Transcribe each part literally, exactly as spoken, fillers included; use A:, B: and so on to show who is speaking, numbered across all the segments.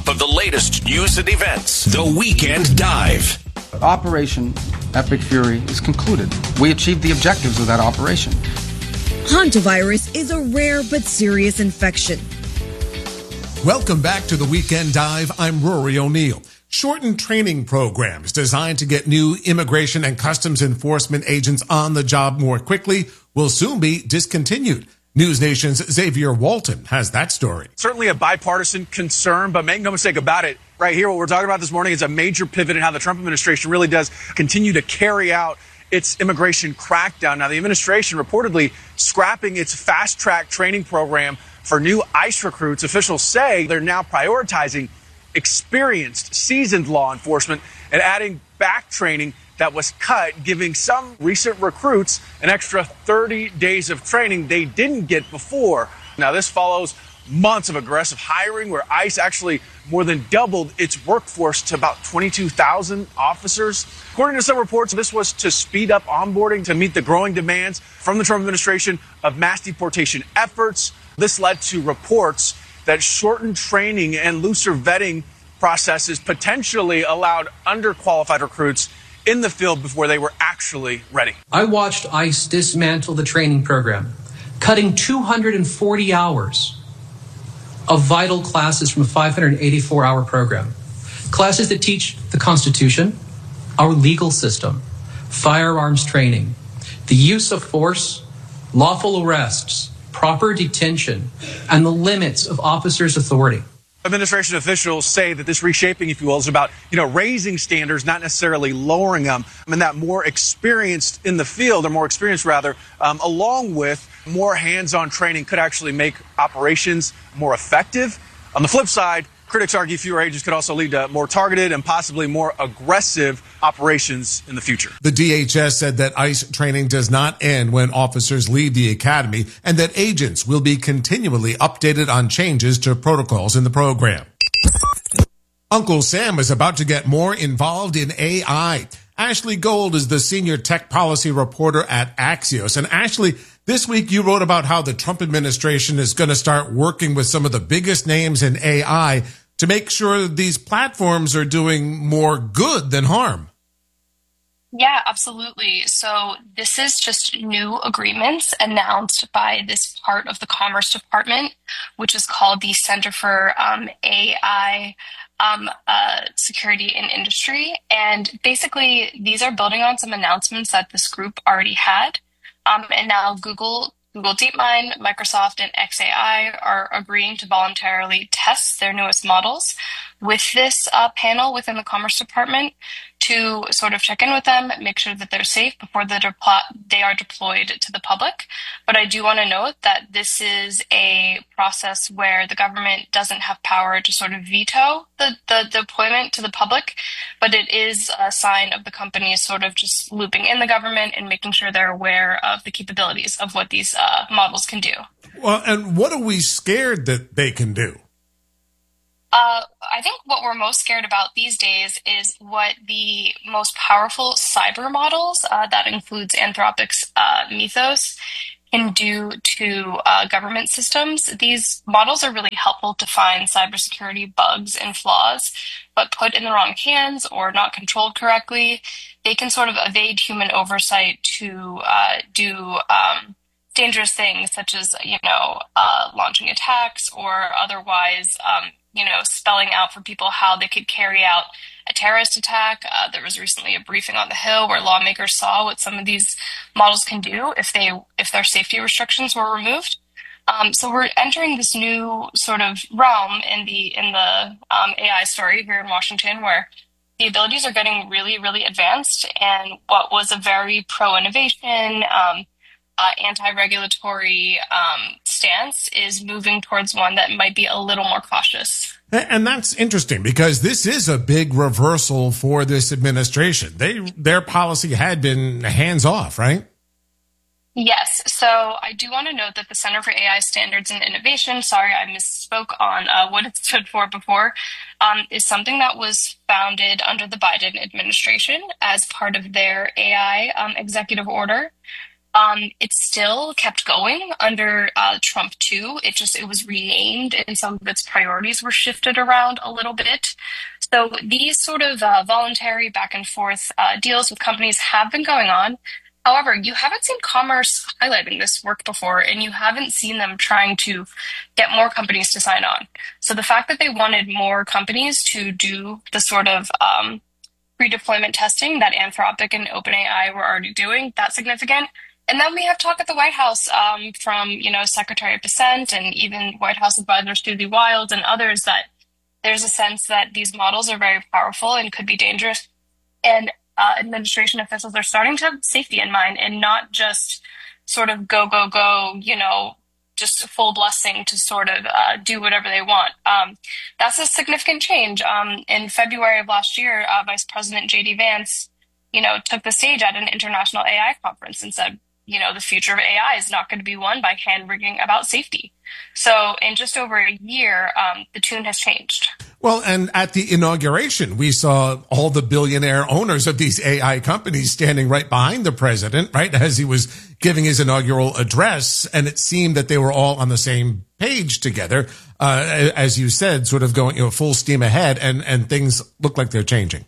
A: roundup of the latest news and events. The Weekend Dive.
B: Operation Epic Fury is concluded. We achieved the objectives of that operation.
C: Hantavirus is a rare but serious infection.
D: Welcome back to the Weekend Dive. I'm Rory O'Neill. Shortened training programs designed to get new immigration and customs enforcement agents on the job more quickly will soon be discontinued. News Nation's Xavier Walton has that story.
E: Certainly a bipartisan concern, but make no mistake about it. Right here, what we're talking about this morning is a major pivot in how the Trump administration really does continue to carry out its immigration crackdown. Now, the administration reportedly scrapping its fast-track training program for new ICE recruits. Officials say they're now prioritizing experienced, seasoned law enforcement and adding back training that was cut, giving some recent recruits an extra thirty days of training they didn't get before. Now, this follows months of aggressive hiring where ICE actually more than doubled its workforce to about twenty-two thousand officers. According to some reports, this was to speed up onboarding to meet the growing demands from the Trump administration of mass deportation efforts. This led to reports that shortened training and looser vetting processes potentially allowed underqualified recruits in the field before they were actually ready.
F: I watched ICE dismantle the training program, cutting two hundred forty hours of vital classes from a five hundred eighty-four hour program. Classes that teach the Constitution, our legal system, firearms training, the use of force, lawful arrests, proper detention, and the limits of officers' authority.
E: Administration officials say that this reshaping, if you will, is about, you know, raising standards, not necessarily lowering them, and that more experienced in the field, or more experienced rather, um, along with more hands-on training could actually make operations more effective. On the flip side, critics argue fewer agents could also lead to more targeted and possibly more aggressive operations in the future.
D: The D H S said that ICE training does not end when officers leave the academy and that agents will be continually updated on changes to protocols in the program. Uncle Sam is about to get more involved in A I. Ashley Gold is the senior tech policy reporter at Axios. And Ashley, this week you wrote about how the Trump administration is going to start working with some of the biggest names in A I to make sure these platforms are doing more good than harm.
G: Yeah, absolutely. So this is just new agreements announced by this part of the Commerce Department, which is called the Center for um, A I um, uh, Security in Industry. And basically, these are building on some announcements that this group already had. Um, and now Google, Google DeepMind, Microsoft, and X A I are agreeing to voluntarily test their newest models with this uh, panel within the Commerce Department to sort of check in with them, make sure that they're safe before they are deployed to the public. But I do want to note that this is a process where the government doesn't have power to sort of veto the, the deployment to the public, but it is a sign of the companies sort of just looping in the government and making sure they're aware of the capabilities of what these uh, models can do.
D: Well, and what are we scared that they can do?
G: Uh, I think what we're most scared about these days is what the most powerful cyber models, uh, that includes Anthropic's uh, Mythos, can do to uh, government systems. These models are really helpful to find cybersecurity bugs and flaws, but put in the wrong hands or not controlled correctly, they can sort of evade human oversight to uh, do um, dangerous things such as, you know, uh, launching attacks or otherwise um, you know, spelling out for people how they could carry out a terrorist attack. Uh, there was recently a briefing on the Hill where lawmakers saw what some of these models can do if they if their safety restrictions were removed. Um, so we're entering this new sort of realm in the in the um, A I story here in Washington, where the abilities are getting really, really advanced, and what was a very pro-innovation, um, Uh, anti-regulatory um, stance is moving towards one that might be a little more cautious.
D: And that's interesting because this is a big reversal for this administration. They their policy had been hands off, right?
G: Yes. So I do want to note that the Center for A I Standards and Innovation, sorry, I misspoke on uh, what it stood for before, um, is something that was founded under the Biden administration as part of their A I um, executive order. Um, it still kept going under uh, Trump too. It just it was renamed, and some of its priorities were shifted around a little bit. So these sort of uh, voluntary back and forth uh, deals with companies have been going on. However, you haven't seen Commerce highlighting this work before, and you haven't seen them trying to get more companies to sign on. So the fact that they wanted more companies to do the sort of um, pre-deployment testing that Anthropic and OpenAI were already doing, that's significant. And then we have talk at the White House um, from, you know, Secretary of Dissent and even White House advisor Susie Wild and others that there's a sense that these models are very powerful and could be dangerous. And uh, administration officials are starting to have safety in mind and not just sort of go, go, go, you know, just full blessing to sort of uh, do whatever they want. Um, that's a significant change. Um, in February of last year, uh, Vice President J D Vance, you know, took the stage at an international A I conference and said, you know, the future of A I is not going to be won by hand-wringing about safety. So in just over a year, um, the tune has changed.
D: Well, and at the inauguration, we saw all the billionaire owners of these A I companies standing right behind the president, right, as he was giving his inaugural address. And it seemed that they were all on the same page together, uh, as you said, sort of going, you know, full steam ahead, and, and things look like they're changing.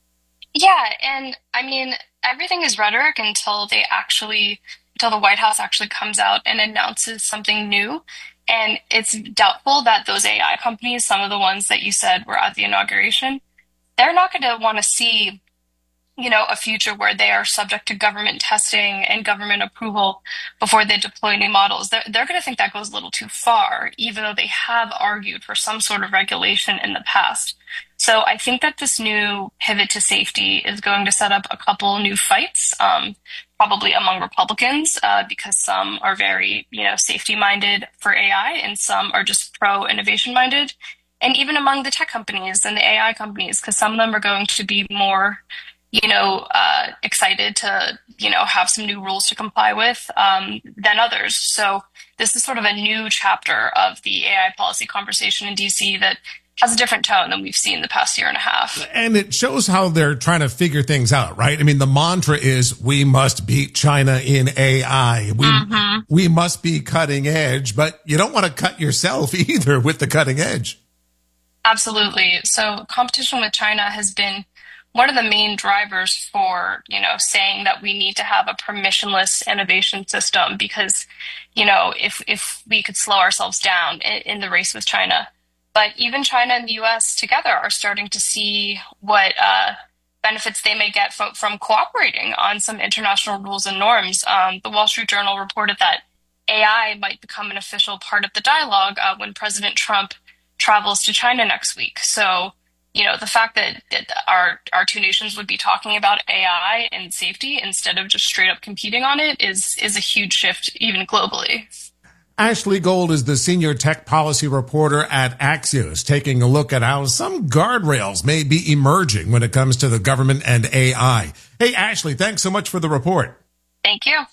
G: Yeah, and I mean, everything is rhetoric until they actually, until the White House actually comes out and announces something new. And it's doubtful that those A I companies, some of the ones that you said were at the inauguration, they're not going to want to see, you know, a future where they are subject to government testing and government approval before they deploy new models. They're, they're going to think that goes a little too far, even though they have argued for some sort of regulation in the past. So I think that this new pivot to safety is going to set up a couple new fights, um, probably among Republicans, uh, because some are very, you know, safety-minded for A I and some are just pro-innovation-minded. And even among the tech companies and the A I companies, because some of them are going to be more, you know, uh, excited to, you know, have some new rules to comply with um, than others. So this is sort of a new chapter of the A I policy conversation in D C that has a different tone than we've seen the past year and a half.
D: And it shows how they're trying to figure things out, right? I mean, the mantra is we must beat China in A I. We, mm-hmm. we must be cutting edge, but you don't want to cut yourself either with the cutting edge.
G: Absolutely. So competition with China has been one of the main drivers for, you know, saying that we need to have a permissionless innovation system because, you know, if, if we could slow ourselves down in, in the race with China. But even China and the U S together are starting to see what uh, benefits they may get from, from cooperating on some international rules and norms. Um, the Wall Street Journal reported that A I might become an official part of the dialogue uh, when President Trump travels to China next week. So, you know, the fact that, that our, our two nations would be talking about A I and safety instead of just straight up competing on it is, is a huge shift even globally.
D: Ashley Gold is the senior tech policy reporter at Axios, taking a look at how some guardrails may be emerging when it comes to the government and A I. Hey, Ashley, thanks so much for the report.
G: Thank you.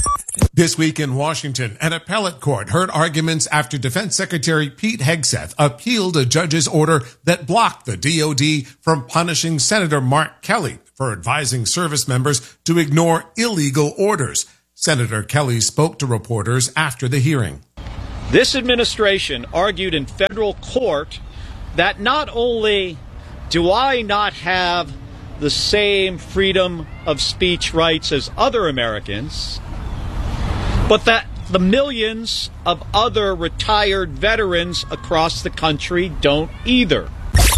D: This week in Washington, an appellate court heard arguments after Defense Secretary Pete Hegseth appealed a judge's order that blocked the D O D from punishing Senator Mark Kelly for advising service members to ignore illegal orders. Senator Kelly spoke to reporters after the hearing.
H: This administration argued in federal court that not only do I not have the same freedom of speech rights as other Americans, but that the millions of other retired veterans across the country don't either.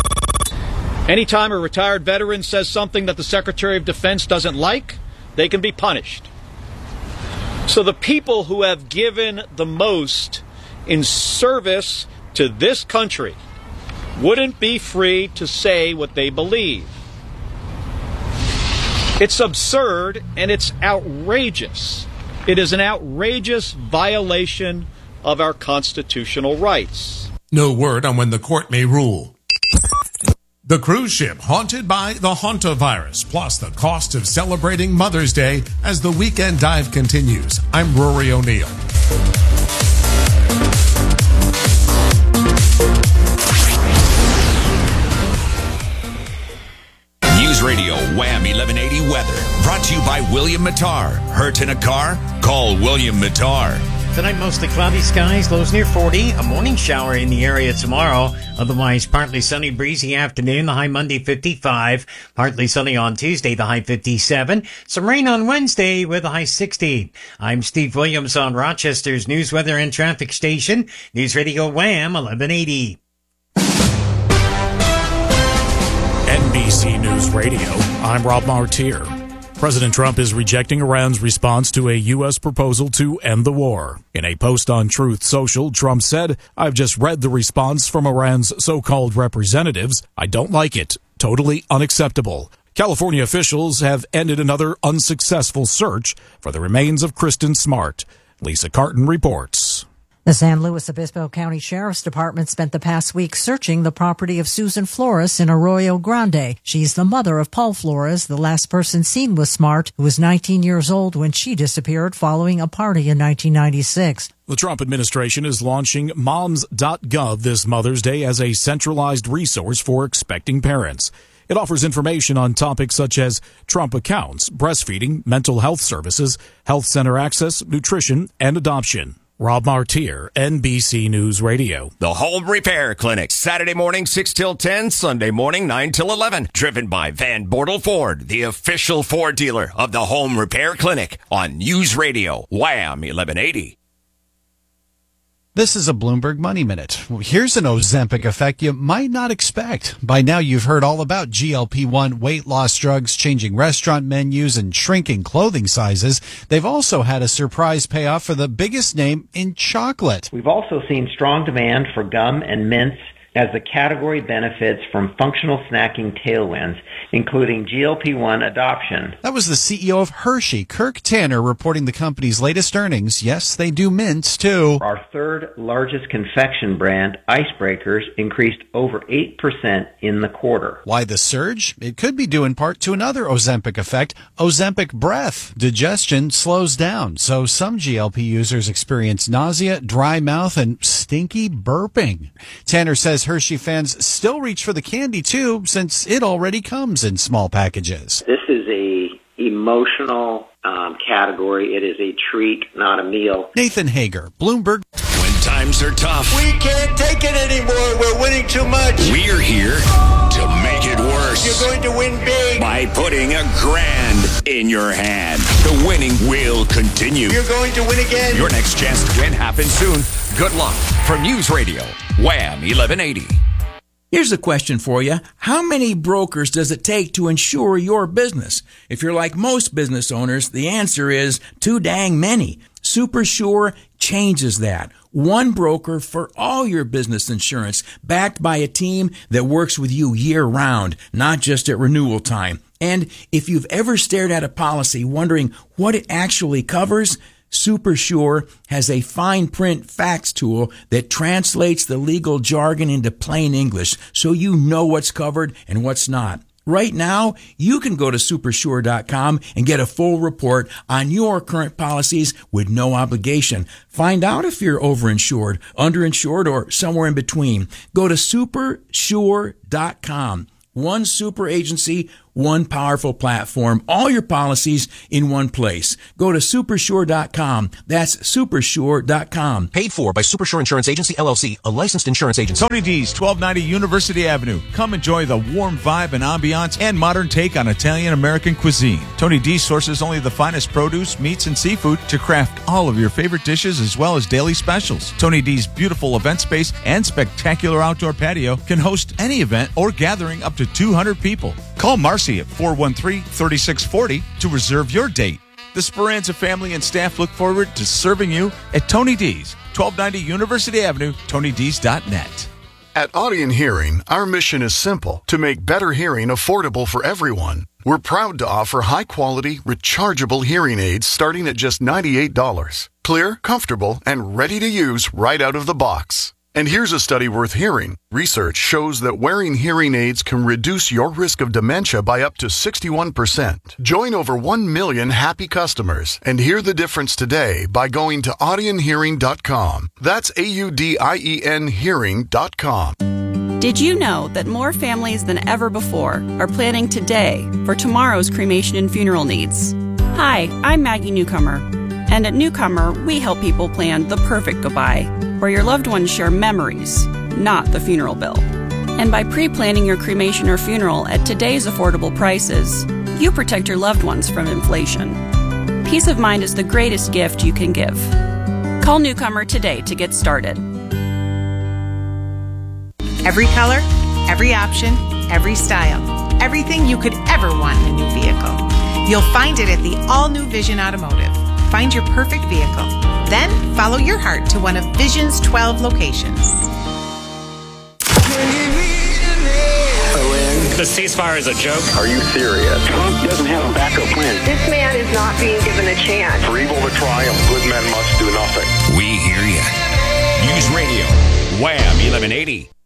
H: Anytime a retired veteran says something that the Secretary of Defense doesn't like, they can be punished. So the people who have given the most in service to this country wouldn't be free to say what they believe. It's absurd and it's outrageous. It is an outrageous violation of our constitutional rights.
D: No word on when the court may rule. The cruise ship haunted by the hantavirus, plus the cost of celebrating Mother's Day as the weekend dive continues. I'm Rory O'Neill.
A: News Radio Wham eleven eighty weather. Brought to you by William Mattar. Hurt in a car? Call William Mattar.
I: Tonight, mostly cloudy skies, lows near forty. A morning shower in the area tomorrow. Otherwise, partly sunny, breezy afternoon. The high Monday, fifty-five. Partly sunny on Tuesday, the high fifty-seven. Some rain on Wednesday with a high sixty. I'm Steve Williams on Rochester's News, Weather, and Traffic Station. News Radio Wham eleven eighty.
J: N B C News Radio, I'm Rob Martier. President Trump is rejecting Iran's response to a U S proposal to end the war. In a post on Truth Social, Trump said, "I've just read the response from Iran's so-called representatives. I don't like it. Totally unacceptable." California officials have ended another unsuccessful search for the remains of Kristen Smart. Lisa Carton reports.
K: The San Luis Obispo County Sheriff's Department spent the past week searching the property of Susan Flores in Arroyo Grande. She's the mother of Paul Flores, the last person seen with Smart, who was nineteen years old when she disappeared following a party in nineteen ninety-six.
J: The Trump administration is launching moms dot gov this Mother's Day as a centralized resource for expecting parents. It offers information on topics such as Trump accounts, breastfeeding, mental health services, health center access, nutrition, and adoption. Rob Martier, N B C News Radio.
A: The Home Repair Clinic, Saturday morning six till ten, Sunday morning nine till eleven. Driven by Van Bortle Ford, the official Ford dealer of the Home Repair Clinic on News Radio, Wham eleven eighty.
L: This is a Bloomberg Money Minute. Here's an Ozempic effect you might not expect. By now, you've heard all about G L P one weight loss drugs, changing restaurant menus, and shrinking clothing sizes. They've also had a surprise payoff for the biggest name in chocolate.
M: We've also seen strong demand for gum and mints as the category benefits from functional snacking tailwinds, including G L P one adoption.
L: That was the C E O of Hershey, Kirk Tanner, reporting the company's latest earnings. Yes, they do mints, too.
M: Our third largest confection brand, Icebreakers, increased over eight percent in the quarter.
L: Why the surge? It could be due in part to another Ozempic effect, Ozempic breath. Digestion slows down, so some G L P users experience nausea, dry mouth, and stinky burping. Tanner says Hershey fans still reach for the candy, too, since it already comes in small packages.
M: This is a emotional um, category. It is a treat, not a meal.
L: Nathan Hager, Bloomberg.
A: When times are tough,
N: we can't take it anymore. We're winning too much.
A: We're here to make it worse.
N: You're going to win big
A: by putting a grand in your hand. The winning will continue.
N: You're going to win again.
A: Your next chance to win happens soon. Good luck. From News Radio, Wham eleven eighty.
O: Here's a question for you. How many brokers does it take to insure your business? If you're like most business owners, the answer is too dang many. SuperSure changes that. One broker for all your business insurance, backed by a team that works with you year-round, not just at renewal time. And if you've ever stared at a policy wondering what it actually covers, SuperSure has a fine print facts tool that translates the legal jargon into plain English so you know what's covered and what's not. Right now, you can go to super sure dot com and get a full report on your current policies with no obligation. Find out if you're overinsured, underinsured, or somewhere in between. Go to super sure dot com. One super agency, one powerful platform, all your policies in one place. Go to super sure dot com. That's super sure dot com.
P: Paid for by SuperSure Insurance Agency, L L C, a licensed insurance agency.
Q: Tony D's, twelve ninety University Avenue. Come enjoy the warm vibe and ambiance and modern take on Italian-American cuisine. Tony D sources only the finest produce, meats, and seafood to craft all of your favorite dishes as well as daily specials. Tony D's beautiful event space and spectacular outdoor patio can host any event or gathering up to two hundred people. Call Marcy at four one three, three six four zero to reserve your date. The Speranza family and staff look forward to serving you at Tony D's, twelve ninety University Avenue, tony d's dot net.
R: At Audion Hearing, our mission is simple: to make better hearing affordable for everyone. We're proud to offer high-quality, rechargeable hearing aids starting at just ninety-eight dollars. Clear, comfortable, and ready to use right out of the box. And here's a study worth hearing. Research shows that wearing hearing aids can reduce your risk of dementia by up to sixty-one percent. Join over one million happy customers and hear the difference today by going to audion hearing dot com. That's A U D I E N hearing dot com.
S: Did you know that more families than ever before are planning today for tomorrow's cremation and funeral needs? Hi, I'm Maggie Newcomer, and at Newcomer, we help people plan the perfect goodbye, where your loved ones share memories, not the funeral bill. And by pre-planning your cremation or funeral at today's affordable prices, you protect your loved ones from inflation. Peace of mind is the greatest gift you can give. Call Newcomer today to get started.
T: Every color, every option, every style. Everything you could ever want in a new vehicle. You'll find it at the all-new Vision Automotive. Find your perfect vehicle. Then follow your heart to one of Vision's twelve locations.
U: The ceasefire is a joke.
V: Are you serious? Trump doesn't have a backup plan.
W: This man is not being given a chance.
V: For evil to triumph, good men must do nothing.
A: We hear you. News Radio, Wham eleven eighty.